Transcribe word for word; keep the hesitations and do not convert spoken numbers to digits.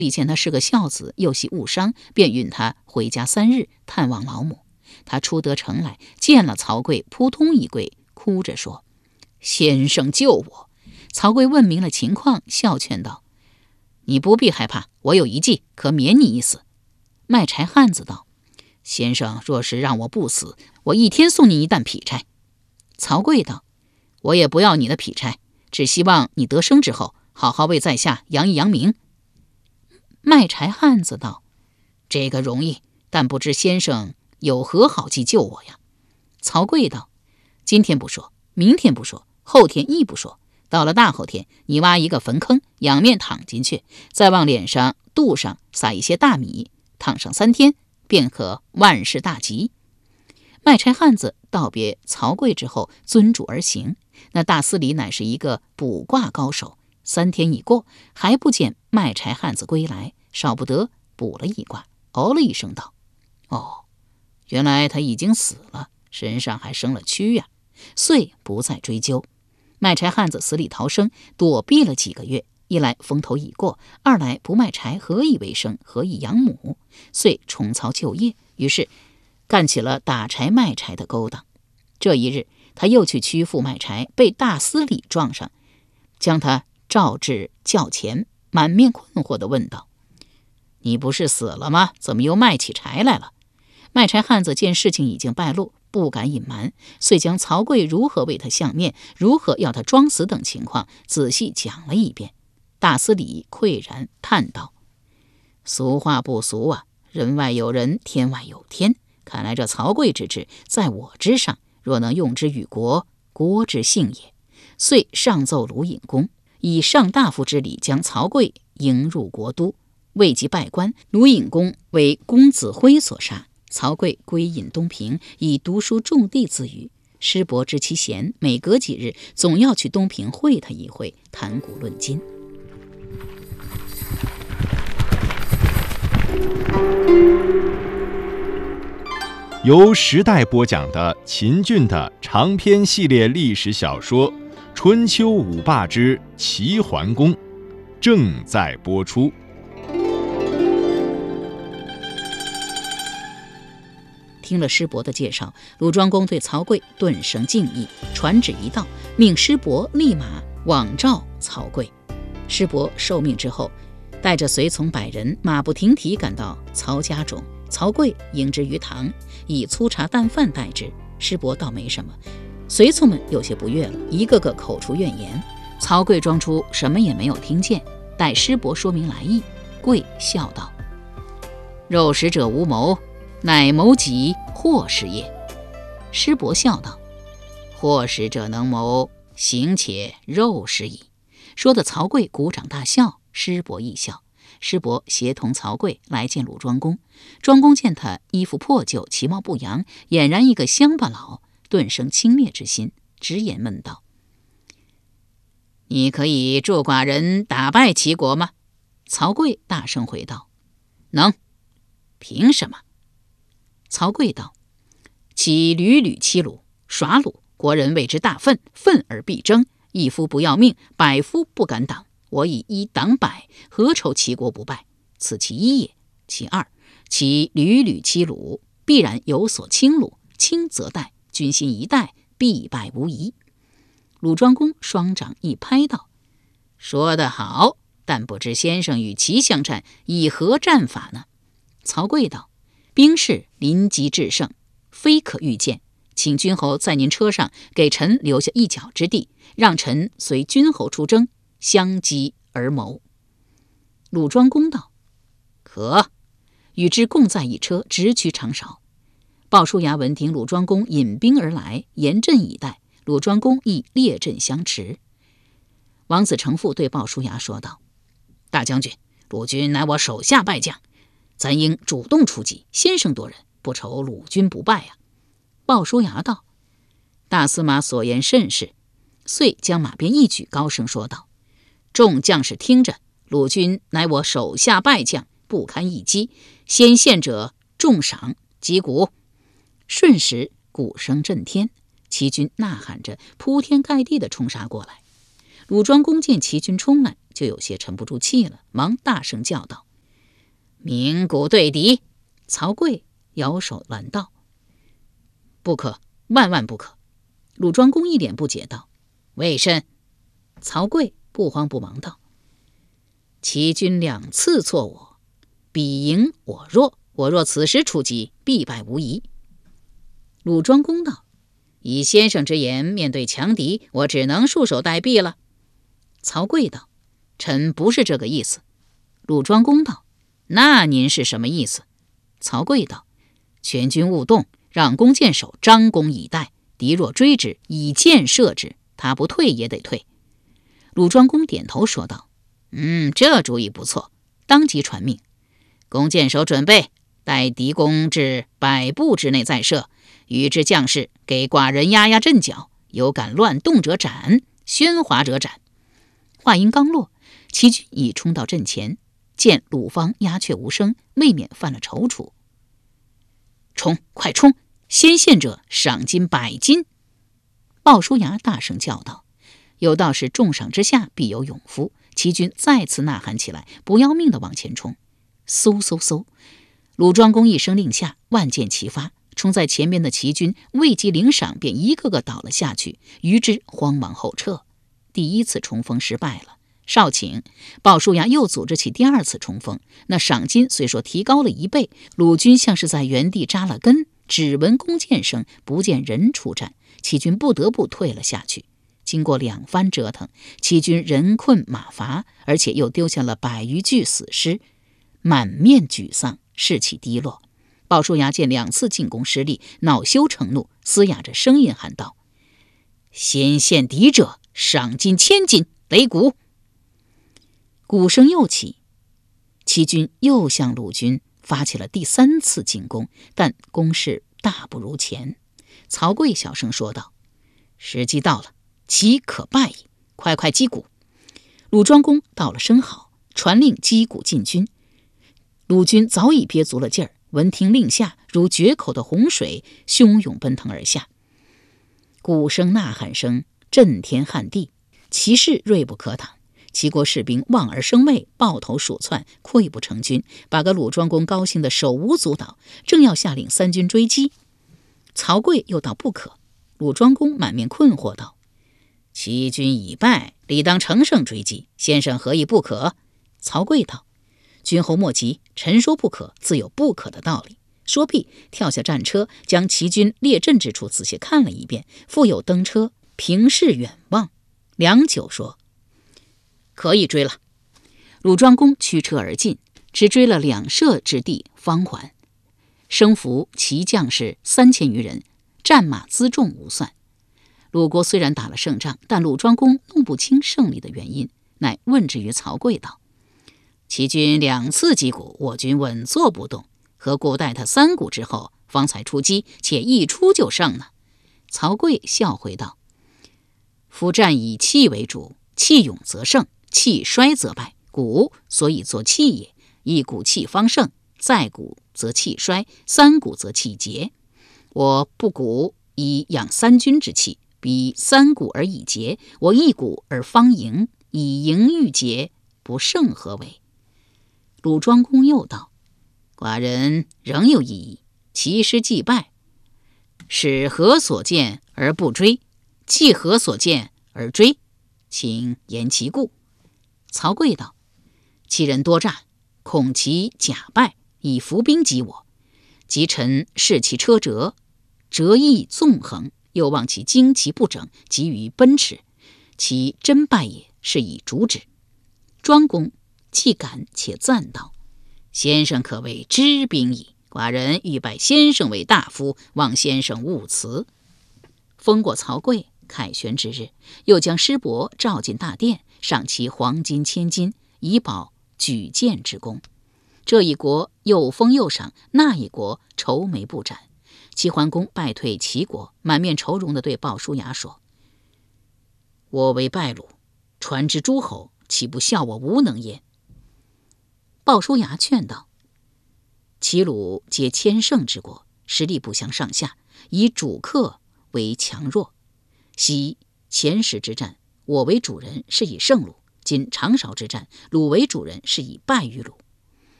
李见他是个孝子，又系误伤，便允他回家三日探望老母。他出得城来，见了曹刿，扑通一跪，哭着说：“先生救我！”曹刿问明了情况，笑劝道：“你不必害怕，我有一计，可免你一死。”卖柴汉子道：“先生若是让我不死，我一天送你一担劈柴。”曹刿道：“我也不要你的劈柴，只希望你得生之后，好好为在下扬一扬名。”卖柴汉子道：“这个容易，但不知先生有何好计救我呀？”曹刿道：“今天不说，明天不说，后天亦不说，到了大后天，你挖一个坟坑，仰面躺进去，再往脸上肚上撒一些大米，躺上三天，便可万事大吉。”卖柴汉子道别曹刿之后，遵主而行。那大司礼乃是一个卜卦高手，三天已过，还不见卖柴汉子归来，少不得卜了一卦，哦了一声道：“哦，原来他已经死了，身上还生了蛆呀！”遂不再追究。卖柴汉子死里逃生，躲避了几个月，一来风头已过，二来不卖柴何以为生，何以养母，遂重操旧业，于是干起了打柴卖柴的勾当。这一日，他又去曲阜卖柴，被大司礼撞上，将他召至轿前，满面困惑地问道：“你不是死了吗？怎么又卖起柴来了？”卖柴汉子见事情已经败露，不敢隐瞒，遂将曹刿如何为他相面，如何要他装死等情况仔细讲了一遍。大司礼喟然叹道：“俗话不俗啊，人外有人，天外有天。看来这曹刿之志在我之上，若能用之于国，国之幸也。”遂上奏鲁隐公，以上大夫之礼将曹刿迎入国都。未及拜官，鲁隐公为公子辉所杀。曹刿归隐东平，以读书种地自娱。师伯知其贤，每隔几日总要去东平会他一会，谈古论今。 由时代播讲的秦俊的长篇系列历史小说《春秋五霸之齐桓公》正在播出。 听了师伯的介绍，鲁庄公对曹刿顿生敬意，传旨一道，命师伯立马往召曹刿。师伯受命之后，带着随从百人，马不停蹄赶到曹家中。曹刿迎之于堂，以粗茶淡饭待之。师伯倒没什么，随从们有些不悦了，一个个口出怨言。曹刿装出什么也没有听见，待师伯说明来意，刿笑道：“肉食者无谋，乃谋己祸食也。”师伯笑道：“祸食者能谋，行且肉食矣。”说的曹刿鼓掌大笑，师伯亦笑。师伯协同曹刿来见鲁庄公。庄公见他衣服破旧，其貌不扬，俨然一个乡巴佬，顿生轻蔑之心，直言问道：“你可以助寡人打败齐国吗？”曹刿大声回道：“能。”“凭什么？”曹刿道：“其屡屡欺虏，耍虏，国人为之大愤，愤而必争。一夫不要命，百夫不敢挡。我以一挡百，何愁齐国不败？此其一也。其二，其屡屡欺虏，必然有所轻虏，轻则殆，军心一殆，必败无疑。”鲁庄公双掌一拍道：“说得好，但不知先生与齐相战，以何战法呢？”曹刿道：“兵势临急制胜，非可预见，请君侯在您车上给臣留下一角之地，让臣随君侯出征，相击而谋。”鲁庄公道：“可。”与之共在一车，直驱长勺。鲍叔牙闻听鲁庄公引兵而来，严阵以待，鲁庄公亦列阵相持。王子成父对鲍叔牙说道：“大将军，鲁军乃我手下败将，咱应主动出击，先声夺人，不愁鲁军不败啊。”鲍叔牙道：“大司马所言甚是。”遂将马鞭一举，高声说道：“众将士听着，鲁军乃我手下败将，不堪一击，先献者重赏。击鼓！”瞬时鼓声震天，齐军呐喊着铺天盖地地冲杀过来。鲁庄公见齐军冲来，就有些沉不住气了，忙大声叫道：“ 鸣鼓对敌。曹刿摇手拦道：“不可，万万不可。”鲁庄公一脸不解道：“为甚？”曹刿不慌不忙道：“齐军两次挫我，彼赢我弱，我若此时出击，必败无疑。”鲁庄公道：“以先生之言，面对强敌，我只能束手待毙了。”曹刿道：“臣不是这个意思。”鲁庄公道：“那您是什么意思？”曹刿道：“全军勿动，让弓箭手张弓以待，敌若追之，以箭射之，他不退也得退。”鲁庄公点头说道：“嗯，这主意不错。”当即传命：“弓箭手准备，待敌弓至百步之内再射。与之将士给寡人压压阵脚，有敢乱动者斩，喧哗者斩。”话音刚落，齐军已冲到阵前，见鲁方鸦雀无声，未免犯了踌躇。“冲，快冲！先陷者赏金百金！”鲍叔牙大声叫道。有道是重赏之下必有勇夫，齐军再次呐喊起来，不要命地往前冲。嗖嗖嗖，鲁庄公一声令下，万箭齐发，冲在前面的齐军未及领赏，便一个个倒了下去，余之慌忙后撤。第一次冲锋失败了，少顷，鲍叔牙又组织起第二次冲锋。那赏金虽说提高了一倍，鲁军像是在原地扎了根，只闻弓箭声，不见人出战，齐军不得不退了下去。经过两番折腾，齐军人困马乏，而且又丢下了百余具死尸，满面沮丧，士气低落。鲍叔牙见两次进攻失利，恼羞成怒，嘶哑着声音喊道：“先陷敌者，赏金千金，擂鼓！”鼓声又起，齐军又向鲁军发起了第三次进攻，但攻势大不如前。曹刿小声说道：“时机到了，岂可败矣！快快击鼓！”鲁庄公到了声号，传令击鼓进军。鲁军早已憋足了劲儿，闻听令下，如决口的洪水，汹涌奔腾而下。鼓声呐喊声震天撼地，骑士锐不可挡。齐国士兵望而生畏，抱头鼠窜，溃不成军，把个鲁庄公高兴的手舞足蹈，正要下令三军追击。曹刿又道不可。鲁庄公满面困惑道：“齐军已败，理当乘胜追击，先生何以不可？”曹刿道：“君侯莫急，臣说不可，自有不可的道理。”说毕，跳下战车，将齐军列阵之处仔细看了一遍，复又登车，平视远望，良久说：“可以追了。”鲁庄公驱车而进，只追了两射之地，方还。生俘齐将士三千余人，战马辎重无算。鲁国虽然打了胜仗，但鲁庄公弄不清胜利的原因，乃问之于曹刿道：“齐军两次击鼓，我军稳坐不动，何故待他三鼓之后方才出击，且一出就胜呢？”曹刿笑回道：“夫战以气为主，气勇则胜，气衰则败。鼓所以作气也，一鼓气方胜，再鼓则气衰，三鼓则气竭。我不鼓以养三军之气，彼三鼓而以竭，我一鼓而方赢，以赢御竭，不胜何为？”鲁庄公又道：“寡人仍有异议，其师既败，使何所见而不追？弃何所见而追？请言其故。”曹刿道：“其人多诈，恐其假败，以伏兵击我。及臣视其车辙，折翼纵横，又望其旌旗不整，急于奔驰，其真败也，是以逐之。”庄公既感且赞道：“先生可谓知兵矣，寡人欲拜先生为大夫，望先生勿辞。”封过曹刿，凯旋之日，又将师伯召进大殿，赏其黄金千金，以保举荐之功。这一国又封又赏，那一国愁眉不展。齐桓公败退齐国，满面愁容地对鲍叔牙说：“我为败鲁，传之诸侯，岂不笑我无能焉？”鲍叔牙劝道：“齐鲁皆千乘之国，实力不相上下，以主客为强弱。昔前时之战，我为主人，是以胜鲁；今长勺之战，鲁为主人，是以败于鲁。